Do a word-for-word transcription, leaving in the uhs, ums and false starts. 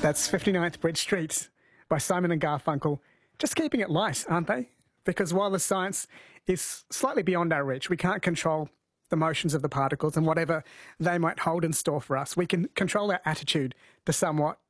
That's fifty-ninth Bridge Street by Simon and Garfunkel. Just keeping it light, aren't they? Because while the science is slightly beyond our reach, we can't control the motions of the particles and whatever they might hold in store for us. We can control our attitude to somewhat